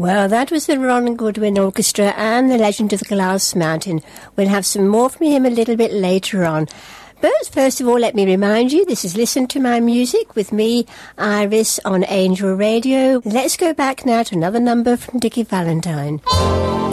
Well, that was the Ron Goodwin Orchestra and the Legend of the Glass Mountain. We'll have some more from him a little bit later on. But first of all, let me remind you, this is Listen to My Music with me, Iris, on Angel Radio. Let's go back now to another number from Dickie Valentine.